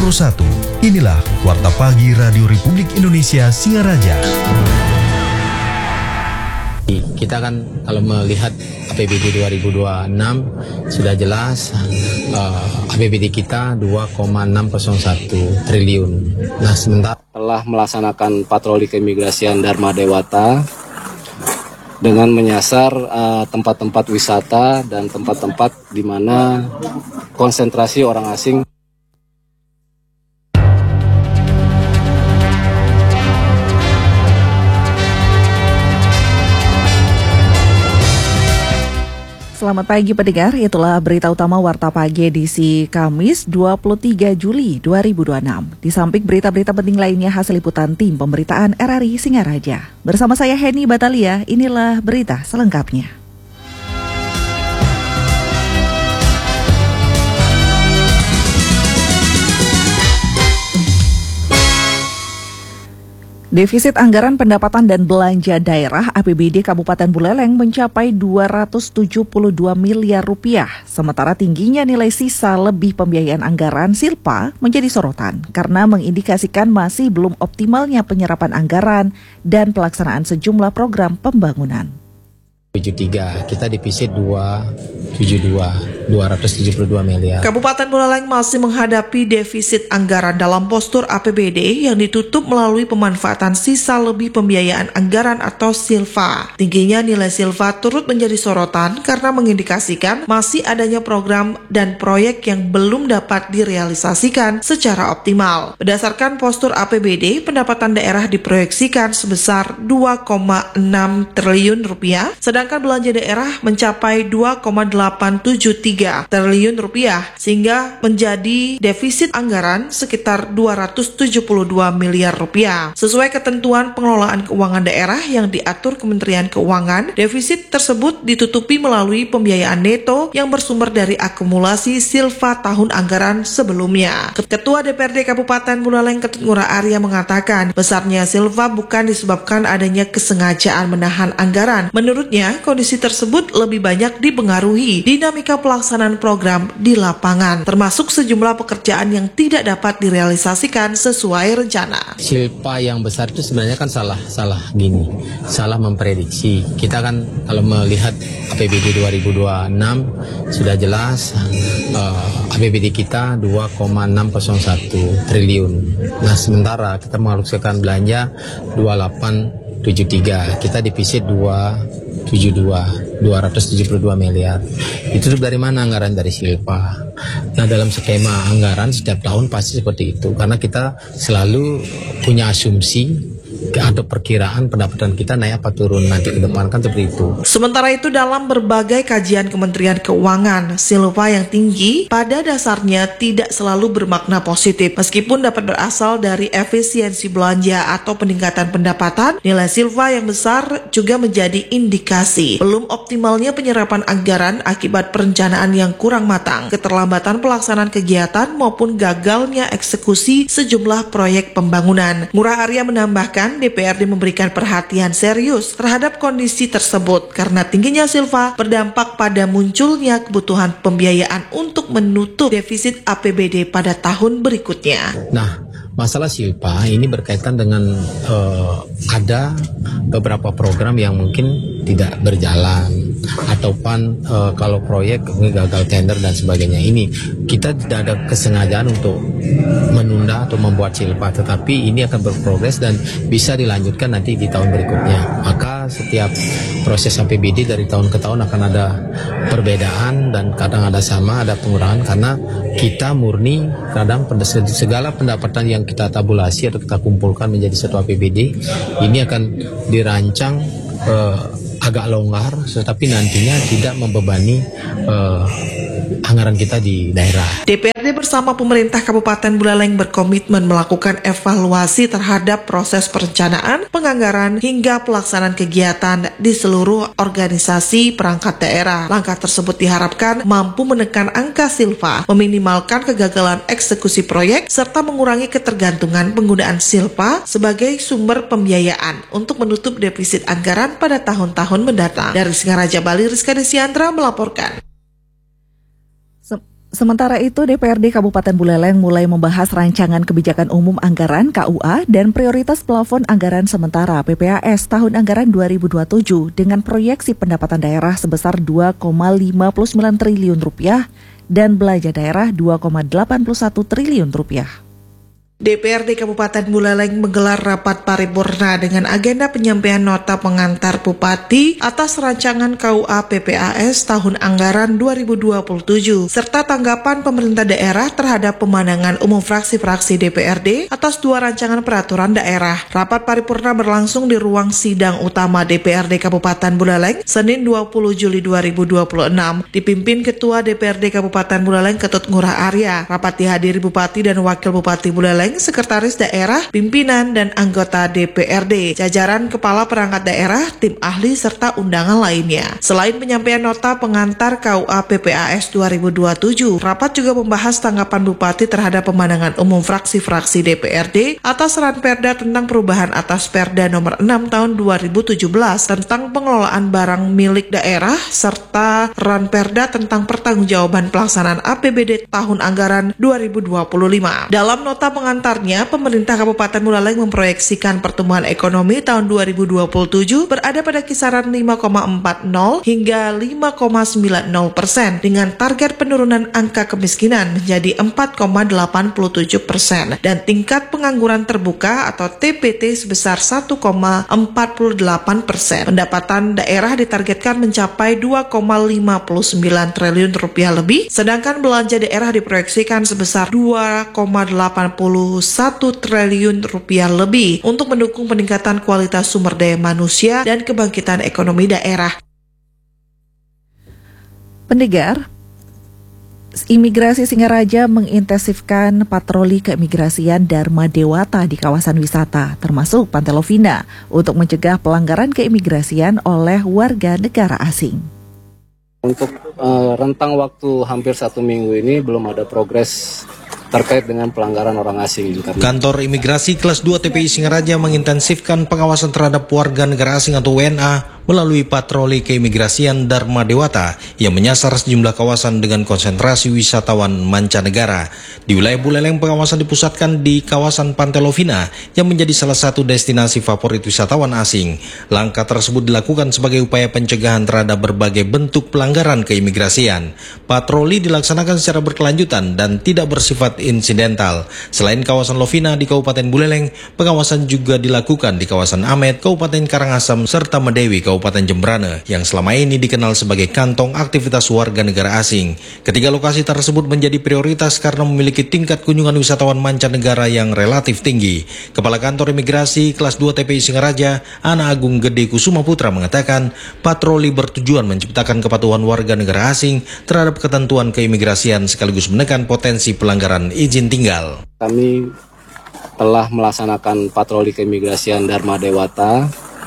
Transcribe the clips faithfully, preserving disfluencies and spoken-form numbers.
puluh satu. Inilah Warta Pagi Radio Republik Indonesia Singaraja. Kita kan kalau melihat A P B D dua ribu dua puluh enam sudah jelas uh, A P B D kita dua koma enam nol satu triliun. Nah, sementara telah melaksanakan patroli keimigrasian Dharma Dewata dengan menyasar uh, tempat-tempat wisata dan tempat-tempat di mana konsentrasi orang asing. Selamat pagi pendengar, itulah berita utama Warta Pagi edisi Kamis dua puluh tiga Juli dua ribu dua puluh enam. Di samping berita-berita penting lainnya hasil liputan tim pemberitaan R R I Singaraja. Bersama saya Heni Batalia, inilah berita selengkapnya. Defisit anggaran pendapatan dan belanja daerah A P B D Kabupaten Buleleng mencapai dua ratus tujuh puluh dua miliar rupiah. Sementara tingginya nilai sisa lebih pembiayaan anggaran Silpa menjadi sorotan karena mengindikasikan masih belum optimalnya penyerapan anggaran dan pelaksanaan sejumlah program pembangunan. tujuh puluh tiga, kita defisit dua ratus tujuh puluh dua, dua ratus tujuh puluh dua miliar. Kabupaten Buleleng masih menghadapi defisit anggaran dalam postur A P B D yang ditutup melalui pemanfaatan sisa lebih pembiayaan anggaran atau Silfa. Tingginya nilai Silfa turut menjadi sorotan karena mengindikasikan masih adanya program dan proyek yang belum dapat direalisasikan secara optimal. Berdasarkan postur A P B D, pendapatan daerah diproyeksikan sebesar dua koma enam triliun rupiah, sedangkan belanja daerah mencapai dua koma delapan tujuh tiga triliun rupiah, sehingga menjadi defisit anggaran sekitar dua ratus tujuh puluh dua miliar rupiah. Sesuai ketentuan pengelolaan keuangan daerah yang diatur Kementerian Keuangan, defisit tersebut ditutupi melalui pembiayaan neto yang bersumber dari akumulasi Silfa tahun anggaran sebelumnya. Ketua D P R D Kabupaten Buleleng Ketut Ngurah Arya mengatakan, besarnya Silfa bukan disebabkan adanya kesengajaan menahan anggaran. Menurutnya, kondisi tersebut lebih banyak dipengaruhi dinamika pelaksanaan program di lapangan, termasuk sejumlah pekerjaan yang tidak dapat direalisasikan sesuai rencana. Silpa yang besar itu sebenarnya kan salah, salah gini, salah memprediksi. Kita kan kalau melihat A P B D dua ribu dua puluh enam sudah jelas uh, A P B D kita dua koma enam nol satu triliun. Nah, sementara kita mengalokasikan belanja dua puluh delapan tujuh tiga, kita defisit dua tujuh dua, dua ratus tujuh puluh dua miliar. Itu dari mana anggaran? Dari Silpa. Nah, dalam skema anggaran setiap tahun pasti seperti itu, karena kita selalu punya asumsi atau perkiraan pendapatan kita naik apa turun nanti ke depan, kan seperti itu. Sementara itu, dalam berbagai kajian Kementerian Keuangan, Silpa yang tinggi pada dasarnya tidak selalu bermakna positif. Meskipun dapat berasal dari efisiensi belanja atau peningkatan pendapatan, nilai Silpa yang besar juga menjadi indikasi belum optimalnya penyerapan anggaran akibat perencanaan yang kurang matang, keterlambatan pelaksanaan kegiatan maupun gagalnya eksekusi sejumlah proyek pembangunan. Ngurah Arya menambahkan, D P R D memberikan perhatian serius terhadap kondisi tersebut karena tingginya Silpa berdampak pada munculnya kebutuhan pembiayaan untuk menutup defisit A P B D pada tahun berikutnya. Nah, masalah Silpa ini berkaitan dengan uh, ada beberapa program yang mungkin tidak berjalan, ataupun uh, kalau proyek gagal tender dan sebagainya. Ini kita tidak ada kesengajaan untuk menunda atau membuat Silpa, tetapi ini akan berprogres dan bisa dilanjutkan nanti di tahun berikutnya. Maka setiap proses A P B D dari tahun ke tahun akan ada perbedaan dan kadang ada sama, ada pengurangan, karena kita murni kadang segala pendapatan yang kita tabulasi atau kita kumpulkan menjadi satu A P B D ini akan dirancang uh, agak longgar, tetapi nantinya tidak membebani uh, anggaran kita di daerah. D P R D bersama pemerintah Kabupaten Buleleng berkomitmen melakukan evaluasi terhadap proses perencanaan, penganggaran, hingga pelaksanaan kegiatan di seluruh organisasi perangkat daerah. Langkah tersebut diharapkan mampu menekan angka Silpa, meminimalkan kegagalan eksekusi proyek, serta mengurangi ketergantungan penggunaan Silpa sebagai sumber pembiayaan untuk menutup defisit anggaran pada tahun-tahun mendatang. Dari Singaraja, Bali, Rizka Desiandra melaporkan. Sementara itu, D P R D Kabupaten Buleleng mulai membahas rancangan kebijakan umum anggaran K U A dan prioritas plafon anggaran sementara P P A S tahun anggaran dua ribu dua puluh tujuh dengan proyeksi pendapatan daerah sebesar dua koma lima puluh sembilan triliun rupiah dan belanja daerah dua koma delapan puluh satu triliun rupiah. D P R D Kabupaten Buleleng menggelar rapat paripurna dengan agenda penyampaian nota pengantar Bupati atas rancangan K U A P P A S tahun anggaran dua ribu dua puluh tujuh serta tanggapan pemerintah daerah terhadap pemandangan umum fraksi-fraksi D P R D atas dua rancangan peraturan daerah. Rapat paripurna berlangsung di ruang sidang utama D P R D Kabupaten Buleleng Senin dua puluh Juli dua ribu dua puluh enam dipimpin Ketua D P R D Kabupaten Buleleng Ketut Ngurah Arya. Rapat dihadiri Bupati dan Wakil Bupati Buleleng, Sekretaris Daerah, Pimpinan dan anggota D P R D, jajaran Kepala Perangkat Daerah, tim ahli serta undangan lainnya. Selain penyampaian nota pengantar K U A P P A S dua ribu dua puluh tujuh, rapat juga membahas tanggapan Bupati terhadap pemandangan umum fraksi-fraksi D P R D atas Ranperda tentang perubahan atas Perda nomor enam tahun dua ribu tujuh belas tentang pengelolaan barang milik daerah serta Ranperda tentang pertanggungjawaban pelaksanaan A P B D tahun anggaran dua ribu dua puluh lima. Dalam nota pengantar Antaranya, pemerintah Kabupaten Buleleng memproyeksikan pertumbuhan ekonomi tahun dua ribu dua puluh tujuh berada pada kisaran lima koma empat nol hingga lima koma sembilan nol persen dengan target penurunan angka kemiskinan menjadi empat koma delapan tujuh persen dan tingkat pengangguran terbuka atau T P T sebesar satu koma empat delapan persen. Pendapatan daerah ditargetkan mencapai dua koma lima sembilan triliun rupiah lebih, sedangkan belanja daerah diproyeksikan sebesar dua koma delapan satu triliun rupiah lebih untuk mendukung peningkatan kualitas sumber daya manusia dan kebangkitan ekonomi daerah. Pendengar, Imigrasi Singaraja mengintensifkan patroli keimigrasian Dharma Dewata di kawasan wisata, termasuk Pantai Lovina, untuk mencegah pelanggaran keimigrasian oleh warga negara asing. Untuk uh, rentang waktu hampir satu minggu ini belum ada progres terkait dengan pelanggaran orang asing. Kantor Imigrasi Kelas dua T P I Singaraja mengintensifkan pengawasan terhadap warga negara asing atau W N A melalui patroli keimigrasian Dharma Dewata yang menyasar sejumlah kawasan dengan konsentrasi wisatawan mancanegara. Di wilayah Buleleng, pengawasan dipusatkan di kawasan Pantai Lovina yang menjadi salah satu destinasi favorit wisatawan asing. Langkah tersebut dilakukan sebagai upaya pencegahan terhadap berbagai bentuk pelanggaran keimigrasian. Patroli dilaksanakan secara berkelanjutan dan tidak bersifat insidental. Selain kawasan Lovina di Kabupaten Buleleng, pengawasan juga dilakukan di kawasan Amet, Kabupaten Karangasem, serta Medewi, Kabupaten Jembrane, yang selama ini dikenal sebagai kantong aktivitas warga negara asing. Ketiga lokasi tersebut menjadi prioritas karena memiliki tingkat kunjungan wisatawan mancanegara yang relatif tinggi. Kepala Kantor Imigrasi Kelas dua T P I Singaraja, Ana Agung Gede Kusuma Putra, mengatakan patroli bertujuan menciptakan kepatuhan warga negara asing terhadap ketentuan keimigrasian sekaligus menekan potensi pelanggaran izin tinggal. Kami telah melaksanakan patroli keimigrasian Dharma Dewata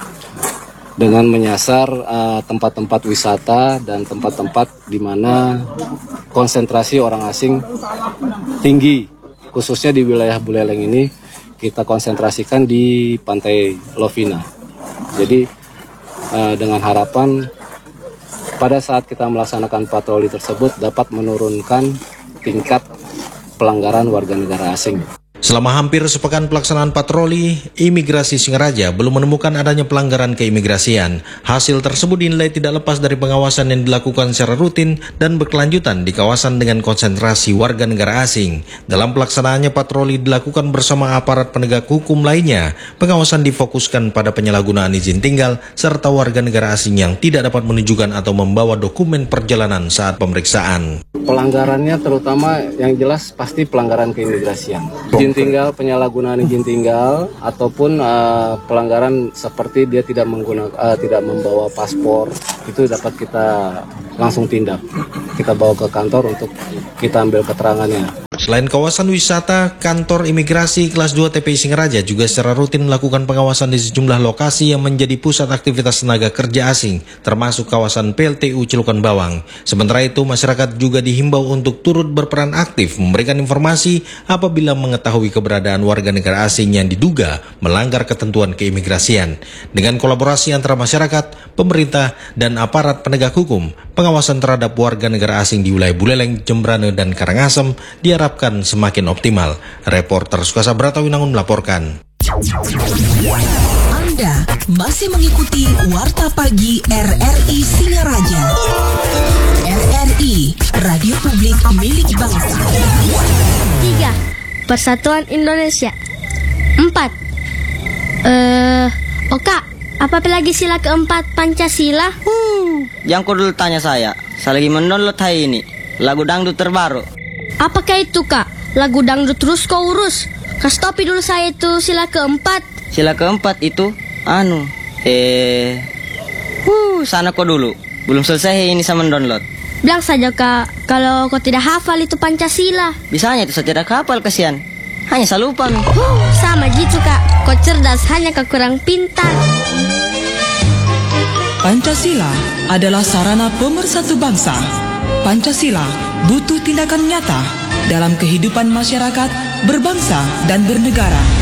dengan menyasar uh, tempat-tempat wisata dan tempat-tempat di mana konsentrasi orang asing tinggi, khususnya di wilayah Buleleng ini kita konsentrasikan di Pantai Lovina. Jadi uh, dengan harapan pada saat kita melaksanakan patroli tersebut dapat menurunkan tingkat pelanggaran warga negara asing. Selama hampir sepekan pelaksanaan patroli, Imigrasi Singaraja belum menemukan adanya pelanggaran keimigrasian. Hasil tersebut dinilai tidak lepas dari pengawasan yang dilakukan secara rutin dan berkelanjutan di kawasan dengan konsentrasi warga negara asing. Dalam pelaksanaannya, patroli dilakukan bersama aparat penegak hukum lainnya. Pengawasan difokuskan pada penyalahgunaan izin tinggal serta warga negara asing yang tidak dapat menunjukkan atau membawa dokumen perjalanan saat pemeriksaan. Pelanggarannya terutama yang jelas pasti pelanggaran keimigrasian. Izin tinggal, penyalahgunaan izin tinggal, ataupun uh, pelanggaran seperti dia tidak menggunakan, uh, tidak membawa paspor, itu dapat kita langsung tindak. Kita bawa ke kantor untuk kita ambil keterangannya. Selain kawasan wisata, Kantor Imigrasi Kelas dua T P I Singaraja juga secara rutin melakukan pengawasan di sejumlah lokasi yang menjadi pusat aktivitas tenaga kerja asing, termasuk kawasan P L T U Cilokan Bawang. Sementara itu, masyarakat juga dihimbau untuk turut berperan aktif memberikan informasi apabila mengetahui keberadaan warga negara asing yang diduga melanggar ketentuan keimigrasian. Dengan kolaborasi antara masyarakat, pemerintah, dan aparat penegak hukum, pengawasan terhadap warga negara asing di wilayah Buleleng, Jembrane, dan Karangasem diharapkan semakin optimal. Reporter Sukasa Bratawinangun melaporkan. Anda masih mengikuti Warta Pagi R R I Singaraja. R R I, Radio Publik Milik Bangsa. Tiga, Persatuan Indonesia. Empat, eh, uh, Oka, apa lagi sila keempat Pancasila? Hmm, yang kau dulu tanya saya, saya lagi mendownload hari ini lagu dangdut terbaru. Apakah itu, Kak? Lagu dangdut terus kau urus? Kasih topi dulu saya itu sila keempat. Sila keempat itu, anu, eh, huh, sana kau dulu. Belum selesai ini saya mendownload. Bilang saja, Kak, kalau kau tidak hafal itu Pancasila. Bisanya itu saya tidak hafal, kasihan. Hanya saya lupa, Mi. Huh, sama gitu, Kak. Kau cerdas, hanya kau kurang pintar. Pancasila adalah sarana pemersatu bangsa. Pancasila butuh tindakan nyata dalam kehidupan masyarakat, berbangsa, dan bernegara.